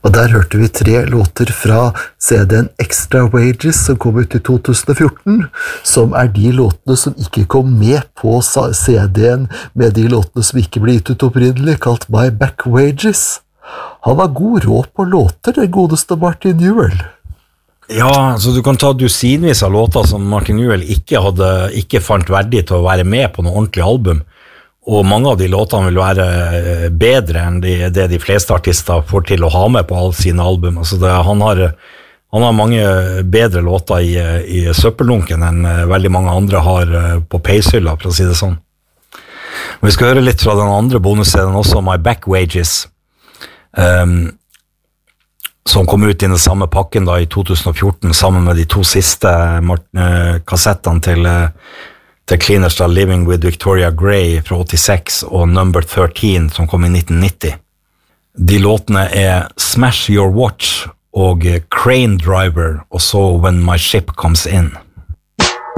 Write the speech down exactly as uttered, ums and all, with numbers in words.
Og der hørte vi tre låter fra C D-en Extra Wages som kom ut i to tusen og fjorten, som er de låtene som ikke kom med på C D-en med de låtene som ikke ble gitt ut opprinnelig, kalt My Back Wages. Han var god råd på låter, det godeste Martin Newell. Ja, så du kan ta dusinvis av låter som Martin Newell ikke, hadde, ikke fant verdig til å være med på noe ordentlig album. Og mange av de låtene vil være bedre enn de, det de fleste artister får til å ha med på alle sine album. Altså det, han, har, han har mange bedre låter i, i søppeldunken enn veldig mange andre har på peishylla, for å si det sånn. Og vi skal høre litt fra den andre bonusscenen også, My Back Wages, um, som kom ut i den samme pakken da i to tusen og fjorten, sammen med de to siste uh, kassettene til uh, The Cleaners da Living with Victoria Gray fra åttiseks og Number thirteen som kom i nitten nitti. De låtene er Smash Your Watch og Crane Driver og så When My Ship Comes In.